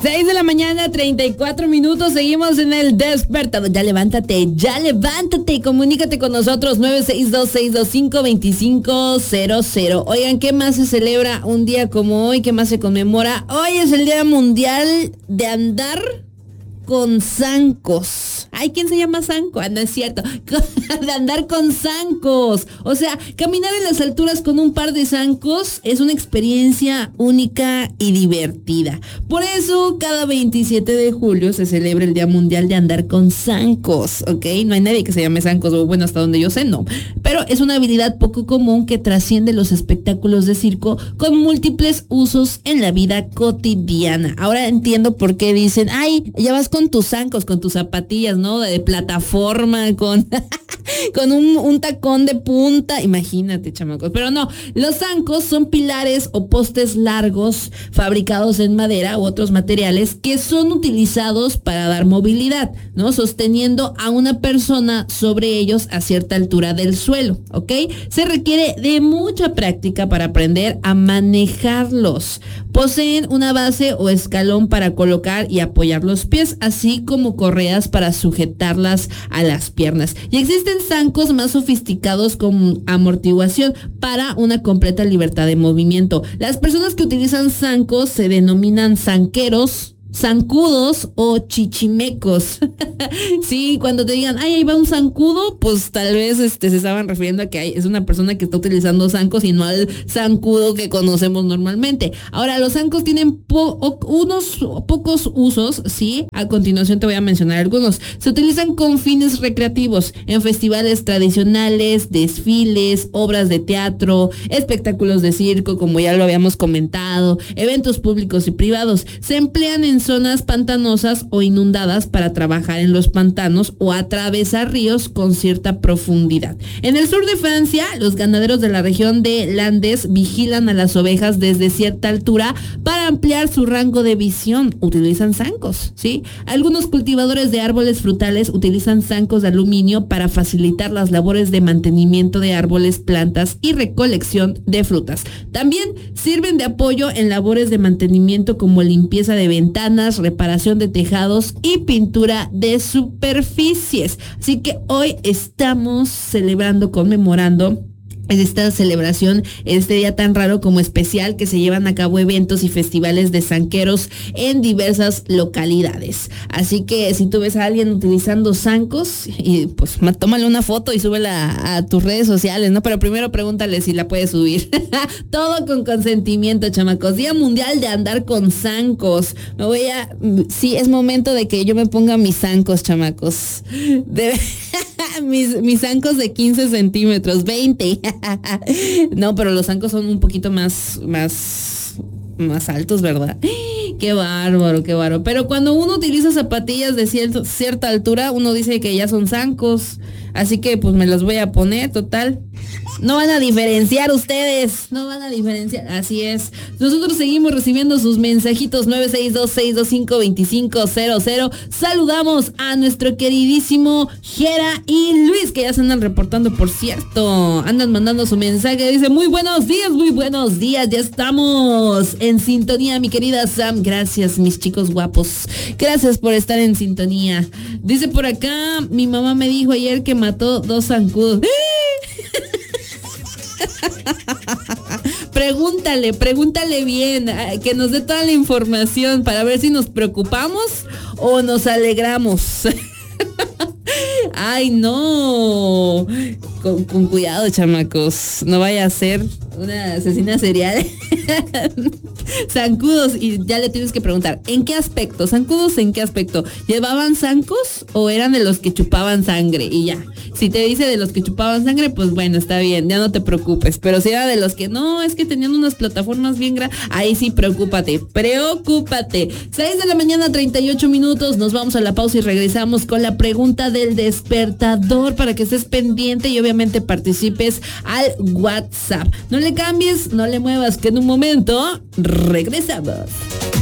6 de la mañana, 34 minutos, seguimos en el despertador. Ya levántate, comunícate con nosotros, 962-625-2500. Oigan, ¿qué más se celebra un día como hoy? ¿Qué más se conmemora? Hoy es el Día Mundial de Andar con Zancos. Ay, ¿quién se llama zanco? No es cierto. De andar con zancos. O sea, caminar en las alturas con un par de zancos es una experiencia única y divertida. Por eso, cada 27 de julio se celebra el Día Mundial de Andar con Zancos, ¿ok? No hay nadie que se llame zancos, o bueno, hasta donde yo sé, no. Pero es una habilidad poco común que trasciende los espectáculos de circo con múltiples usos en la vida cotidiana. Ahora entiendo por qué dicen, ay, ya vas con tus zancos, con tus zapatillas, ¿no? De plataforma, con un tacón de punta. Imagínate, chamacos. Pero no, los zancos son pilares o postes largos fabricados en madera u otros materiales que son utilizados para dar movilidad, ¿no? Sosteniendo a una persona sobre ellos a cierta altura del suelo, ¿ok? Se requiere de mucha práctica para aprender a manejarlos. Poseen una base o escalón para colocar y apoyar los pies, así como correas para sujetarlas a las piernas. Y existen zancos más sofisticados con amortiguación para una completa libertad de movimiento. Las personas que utilizan zancos se denominan zanqueros, zancudos o chichimecos. Sí, cuando te digan, ay, ahí va un zancudo, pues tal vez se estaban refiriendo a que es una persona que está utilizando zancos y no al zancudo que conocemos normalmente. Ahora, los zancos tienen unos pocos usos, sí. A continuación te voy a mencionar algunos. Se utilizan con fines recreativos, en festivales tradicionales, desfiles, obras de teatro, espectáculos de circo, como ya lo habíamos comentado, eventos públicos y privados. Se emplean en zonas pantanosas o inundadas para trabajar en los pantanos o atravesar ríos con cierta profundidad. En el sur de Francia, los ganaderos de la región de Landes vigilan a las ovejas desde cierta altura para ampliar su rango de visión. Utilizan zancos, ¿sí? Algunos cultivadores de árboles frutales utilizan zancos de aluminio para facilitar las labores de mantenimiento de árboles, plantas y recolección de frutas. También sirven de apoyo en labores de mantenimiento como limpieza de ventanas, reparación de tejados y pintura de superficies. Así que hoy estamos celebrando, conmemorando esta celebración, este día tan raro como especial, que se llevan a cabo eventos y festivales de zanqueros en diversas localidades. Así que si tú ves a alguien utilizando zancos, y pues tómale una foto y súbela a tus redes sociales, ¿no? Pero primero pregúntale si la puedes subir. Todo con consentimiento, chamacos. Día Mundial de Andar con Zancos. Sí, es momento de que yo me ponga mis zancos, chamacos. Mis zancos de 15 centímetros, 20. No, pero los zancos son un poquito más altos, ¿verdad? Qué bárbaro, qué bárbaro. Pero cuando uno utiliza zapatillas de cierta altura, uno dice que ya son zancos. Así que pues me los voy a poner, total. No van a diferenciar ustedes, no van a diferenciar, así es. Nosotros seguimos recibiendo sus mensajitos, 962-625-2500. Saludamos a nuestro queridísimo Jera y Luis, que ya se andan reportando, por cierto. Andan mandando su mensaje, dice, muy buenos días, ya estamos en sintonía, mi querida Sam. Gracias, mis chicos guapos, gracias por estar en sintonía. Dice por acá, mi mamá me dijo ayer que mató 2 zancudos. Pregúntale bien, que nos dé toda la información para ver si nos preocupamos o nos alegramos. Ay, no. Con cuidado, chamacos. No vaya a ser una asesina serial. Zancudos, y ya le tienes que preguntar, ¿en qué aspecto? ¿Zancudos en qué aspecto? ¿Llevaban zancos o eran de los que chupaban sangre? Y ya, si te dice de los que chupaban sangre, pues bueno, está bien, ya no te preocupes. Pero si era de los que no, es que tenían unas plataformas bien grandes, ahí sí, preocúpate. 6 de la mañana, 38 minutos, nos vamos a la pausa y regresamos con la pregunta del despertador para que estés pendiente y obviamente participes al WhatsApp. No le cambies, no le muevas, que en un momento regresamos.